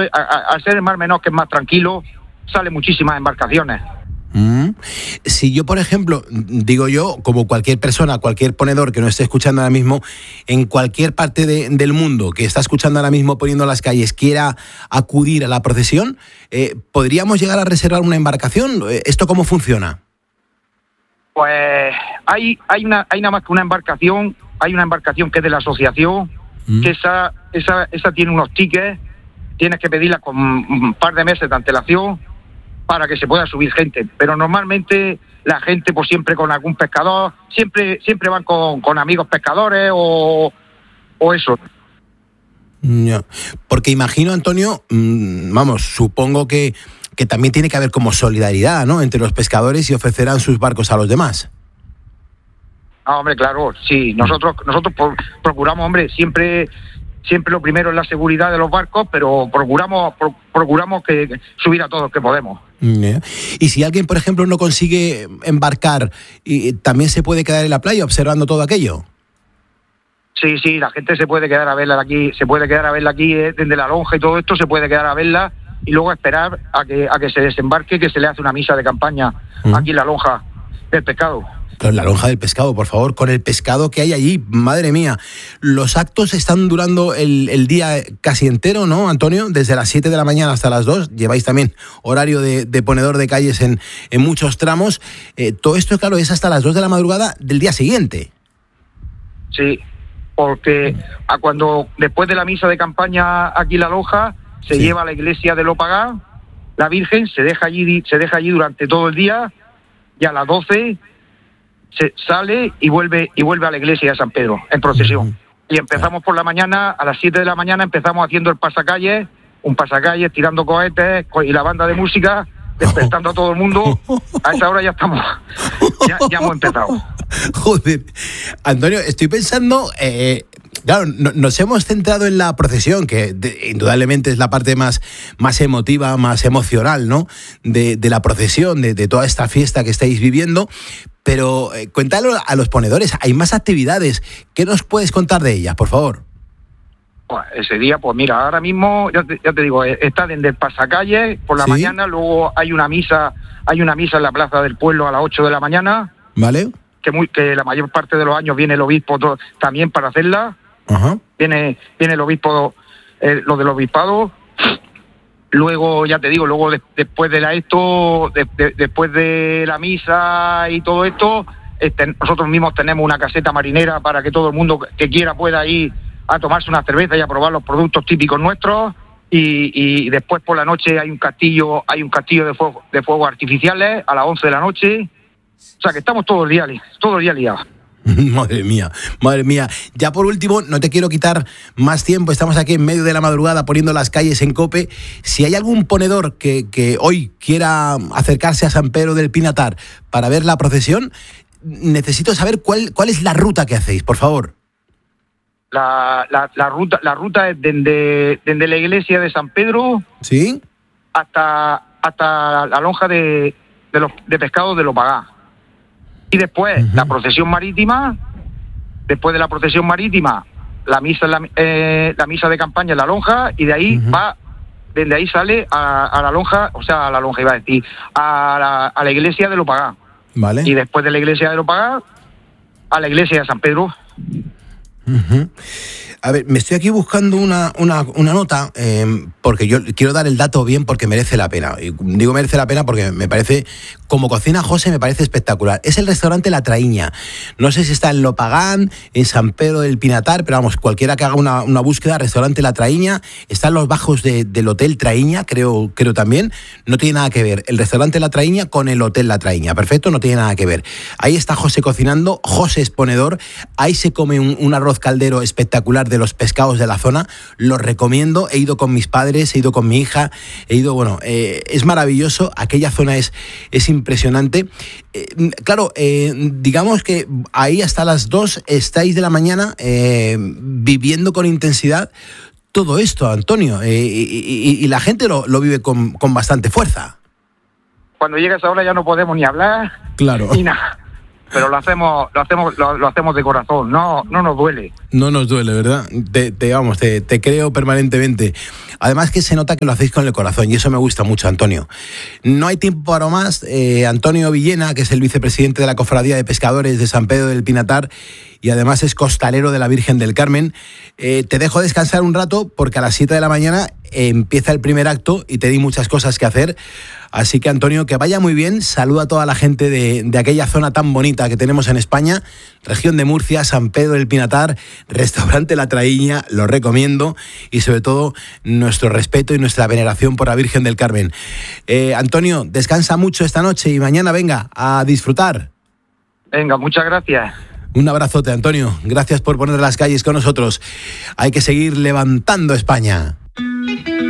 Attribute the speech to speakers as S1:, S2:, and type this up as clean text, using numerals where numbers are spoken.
S1: al ser el Mar Menor, que es más tranquilo, salen muchísimas embarcaciones.
S2: Si yo, por ejemplo, digo yo, como cualquier persona, cualquier ponedor que nos esté escuchando ahora mismo, en cualquier parte del mundo que está escuchando ahora mismo Poniendo las Calles, quiera acudir a la procesión, ¿podríamos llegar a reservar una embarcación? ¿Esto cómo funciona?
S1: Pues hay nada más que una embarcación, hay una embarcación que es de la asociación, que esa tiene unos tickets, tienes que pedirla con un par de meses de antelación para que se pueda subir gente, pero normalmente la gente pues siempre con algún pescador, siempre van con amigos pescadores o eso.
S2: Ya. Porque imagino, Antonio, supongo que también tiene que haber como solidaridad, ¿no?, entre los pescadores y ofrecerán sus barcos a los demás.
S1: Ah, hombre, claro, sí, nosotros procuramos, hombre, siempre lo primero es la seguridad de los barcos, pero procuramos que subir a todos los que podemos.
S2: Yeah. Y si alguien, por ejemplo, no consigue embarcar, ¿también se puede quedar en la playa observando todo aquello?
S1: Sí, la gente se puede quedar a verla aquí, desde la lonja y todo esto, se puede quedar a verla y luego esperar a que se desembarque, que se le hace una misa de campaña aquí en la lonja del pescado.
S2: Con la lonja del pescado, por favor, con el pescado que hay allí, madre mía. Los actos están durando el día casi entero, ¿no, Antonio? Desde las 7 de la mañana hasta las 2, lleváis también horario de ponedor de calles en muchos tramos. Todo esto, claro, es hasta las 2 de la madrugada del día siguiente.
S1: Sí, porque después de la misa de campaña aquí en la lonja, se lleva a la iglesia de Lopagá, la Virgen se deja allí durante todo el día, y a las 12 se sale y vuelve a la iglesia de San Pedro en procesión. Y empezamos por la mañana, a las 7 de la mañana empezamos haciendo un pasacalles, tirando cohetes y la banda de música, despertando a todo el mundo. A esa hora ya hemos empezado.
S2: Joder, Antonio, estoy pensando, claro, nos hemos centrado en la procesión, que indudablemente es la parte más emotiva, más emocional, ¿no?, de la procesión, de toda esta fiesta que estáis viviendo. Pero cuéntalo a los ponedores, hay más actividades. ¿Qué nos puedes contar de ellas, por favor?
S1: Pues ese día, pues mira, ahora mismo, ya te digo, está desde el pasacalle por la mañana, luego hay una misa en la plaza del pueblo a las 8 de la mañana.
S2: Vale.
S1: Que la mayor parte de los años viene el obispo también para hacerla.
S2: Ajá.
S1: Viene el obispo, lo del obispado. Luego, ya te digo, después de después de la misa y todo esto, nosotros mismos tenemos una caseta marinera para que todo el mundo que quiera pueda ir a tomarse una cerveza y a probar los productos típicos nuestros. Y después por la noche hay un castillo de fuegos artificiales a las 11 de la noche. O sea que estamos todo el día liados.
S2: Madre mía. Ya por último, no te quiero quitar más tiempo, estamos aquí en medio de la madrugada Poniendo las Calles en COPE. Si hay algún ponedor que hoy quiera acercarse a San Pedro del Pinatar para ver la procesión, necesito saber cuál es la ruta que hacéis, por favor.
S1: La ruta es desde la iglesia de San Pedro,
S2: ¿sí?,
S1: hasta la lonja de pescado de Lopagá. Y después la procesión marítima, después de la procesión marítima, la misa de campaña en la lonja, y de ahí desde ahí sale a la lonja, o sea, a la lonja iba a decir, a la iglesia de Lopagá.
S2: Vale.
S1: Y después de la iglesia de Lopagá, a la iglesia de San Pedro.
S2: A ver, me estoy aquí buscando una nota, porque yo quiero dar el dato bien porque merece la pena. Y digo merece la pena porque me parece, como cocina José, me parece espectacular. Es el restaurante La Traíña. No sé si está en Lopagán, en San Pedro del Pinatar, pero vamos, cualquiera que haga una búsqueda, restaurante La Traíña, está en los bajos del Hotel Traíña, creo también. No tiene nada que ver el restaurante La Traíña con el Hotel La Traíña. Perfecto, no tiene nada que ver. Ahí está José cocinando, José es ponedor. Ahí se come un arroz caldero espectacular de los pescados de la zona. Lo recomiendo. He ido con mis padres, he ido con mi hija, es maravilloso. Aquella zona es impresionante. Claro, digamos que ahí hasta las 2 estáis de la mañana viviendo con intensidad todo esto, Antonio, y la gente lo vive con bastante fuerza.
S1: Cuando llega esa hora ya no podemos ni hablar,
S2: claro,
S1: ni nada. pero lo hacemos de corazón, no nos duele.
S2: No nos duele, ¿verdad? Te creo permanentemente. Además que se nota que lo hacéis con el corazón y eso me gusta mucho, Antonio. No hay tiempo para más. Antonio Villena, que es el vicepresidente de la Cofradía de Pescadores de San Pedro del Pinatar y además es costalero de la Virgen del Carmen, te dejo descansar un rato porque a las 7 de la mañana empieza el primer acto y te di muchas cosas que hacer. Así que, Antonio, que vaya muy bien. Saluda a toda la gente de aquella zona tan bonita que tenemos en España, región de Murcia, San Pedro del Pinatar, restaurante La Traíña, lo recomiendo, y sobre todo nuestro respeto y nuestra veneración por la Virgen del Carmen. Antonio, descansa mucho esta noche y mañana venga a disfrutar.
S1: Venga, muchas gracias.
S2: Un abrazote, Antonio. Gracias por poner las calles con nosotros. Hay que seguir levantando España.